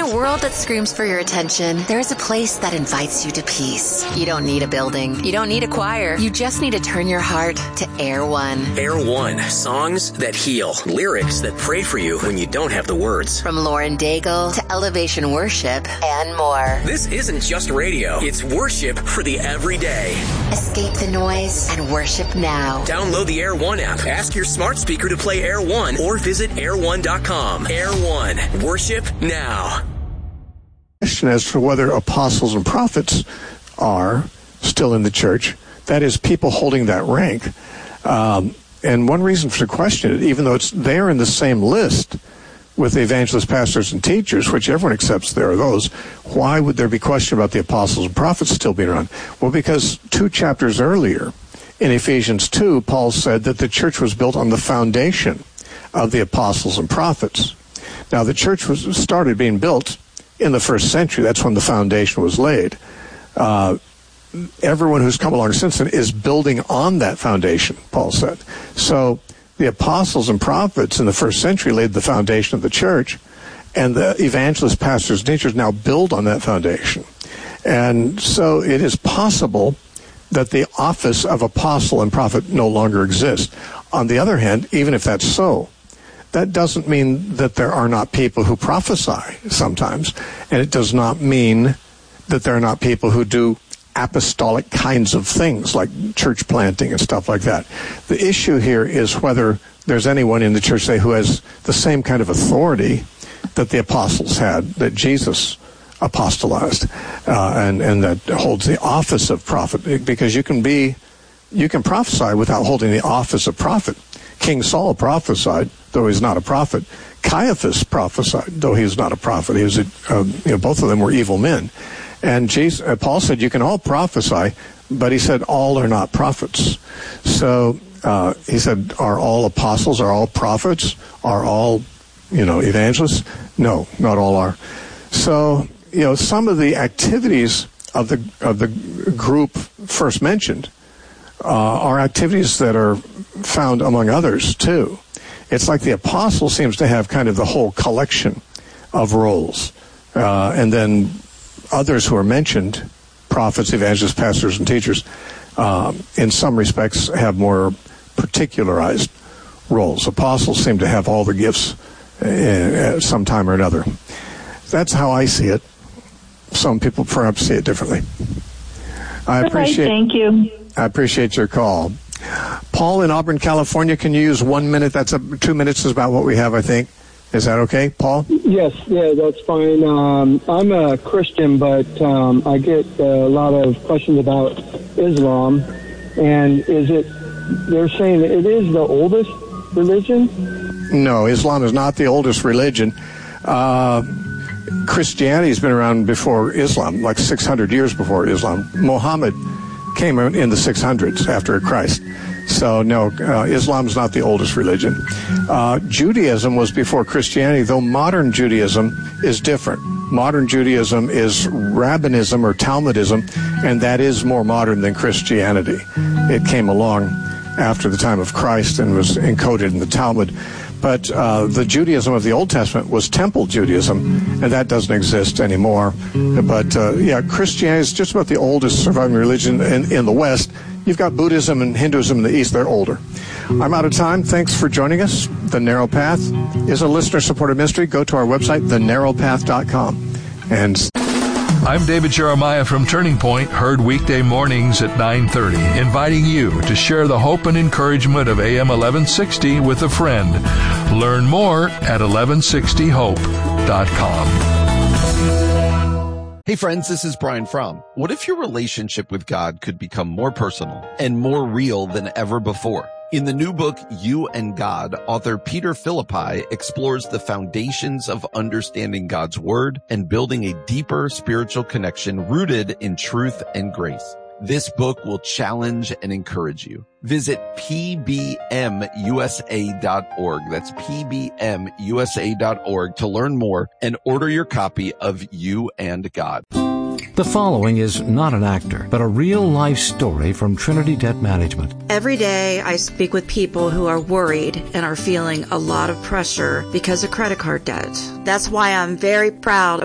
a world that screams for your attention, there is a place that invites you to peace. You don't need a building. You don't need a choir. You just need to turn your heart to Air One. Air One. Songs that heal. Lyrics that pray for you when you don't have the words. From Lauren Daigle to Elevation Worship and more. This isn't just radio. It's worship for the everyday. Escape the noise and worship now. Download the Air One app. Ask your smart speaker to play Air One or visit air1.com. Air One. Worship now. Question as to whether apostles and prophets are still in the church. That is, people holding that rank. And one reason for the question, even though it's there in the same list with the evangelists, pastors, and teachers, which everyone accepts there are those, why would there be question about the apostles and prophets still being around? Well, because 2 chapters earlier, in Ephesians 2, Paul said that the church was built on the foundation of the apostles and prophets. Now, the church started being built in the 1st century. That's when the foundation was laid. Everyone who's come along since then is building on that foundation, Paul said. So the apostles and prophets in the 1st century laid the foundation of the church, and the evangelists, pastors, and teachers now build on that foundation. And so it is possible that the office of apostle and prophet no longer exists. On the other hand, even if that's so, that doesn't mean that there are not people who prophesy sometimes, and it does not mean that there are not people who do apostolic kinds of things like church planting and stuff like that. The issue here is whether there's anyone in the church, say, who has the same kind of authority that the apostles had, that Jesus apostolized, and that holds the office of prophet, because you can prophesy without holding the office of prophet. King Saul prophesied, though he's not a prophet. Caiaphas prophesied, though he's not a prophet. He was, both of them were evil men. And Paul said you can all prophesy, but he said all are not prophets. So he said, are all apostles, are all prophets, are all, evangelists? No, not all are. So, some of the activities of the group first mentioned are activities that are found among others too. It's like the apostle seems to have kind of the whole collection of roles, and then others who are mentioned, prophets, evangelists, pastors, and teachers, in some respects have more particularized roles. Apostles seem to have all the gifts at some time or another. That's how I see it. Some people perhaps see it differently. Thank you. I appreciate your call. Paul in Auburn, California, can you use 1 minute? 2 minutes is about what we have, I think. Is that okay, Paul? Yes, that's fine. I'm a Christian, but I get a lot of questions about Islam. And they're saying that it is the oldest religion? No, Islam is not the oldest religion. Christianity has been around before Islam, like 600 years before Islam. Muhammad came in the 600s after Christ. So, no, Islam is not the oldest religion. Judaism was before Christianity, though modern Judaism is different. Modern Judaism is Rabbinism or Talmudism, and that is more modern than Christianity. It came along after the time of Christ and was encoded in the Talmud. But the Judaism of the Old Testament was Temple Judaism, and that doesn't exist anymore. But, Christianity is just about the oldest surviving religion in the West. You've got Buddhism and Hinduism in the East. They're older. I'm out of time. Thanks for joining us. The Narrow Path is a listener-supported ministry. Go to our website, thenarrowpath.com. And I'm David Jeremiah from Turning Point, heard weekday mornings at 9:30, inviting you to share the hope and encouragement of AM 1160 with a friend. Learn more at 1160hope.com. Hey friends, this is Brian Fromm. What if your relationship with God could become more personal and more real than ever before? In the new book, You and God, author Peter Philippi explores the foundations of understanding God's Word and building a deeper spiritual connection rooted in truth and grace. This book will challenge and encourage you. Visit pbmusa.org. That's pbmusa.org to learn more and order your copy of You and God. The following is not an actor, but a real-life story from Trinity Debt Management. Every day I speak with people who are worried and are feeling a lot of pressure because of credit card debt. That's why I'm very proud of